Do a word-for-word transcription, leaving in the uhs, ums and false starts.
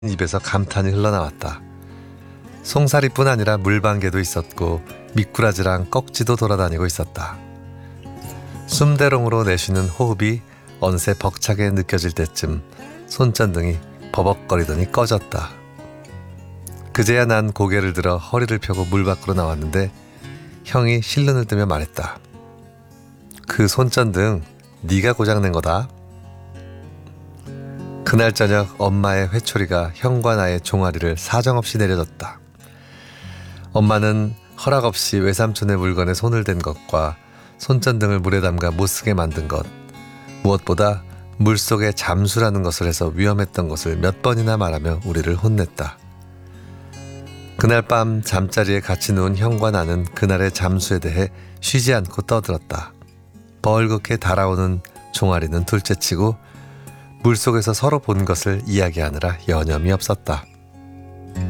입에서 감탄이 흘러나왔다. 송사리뿐 아니라 물방개도 있었고 미꾸라지랑 꺽지도 돌아다니고 있었다. 숨대롱으로 내쉬는 호흡이 어느새 벅차게 느껴질 때쯤 손전등이 버벅거리더니 꺼졌다. 그제야 난 고개를 들어 허리를 펴고 물 밖으로 나왔는데 형이 실눈을 뜨며 말했다. 그 손전등 네가 고장낸 거다. 그날 저녁 엄마의 회초리가 형과 나의 종아리를 사정없이 내려줬다. 엄마는 허락 없이 외삼촌의 물건에 손을 댄 것과 손전등을 물에 담가 못쓰게 만든 것, 무엇보다 물속에 잠수라는 것을 해서 위험했던 것을 몇 번이나 말하며 우리를 혼냈다. 그날 밤 잠자리에 같이 누운 형과 나는 그날의 잠수에 대해 쉬지 않고 떠들었다. 벌겋게 달아오는 종아리는 둘째치고 물속에서 서로 본 것을 이야기하느라 여념이 없었다.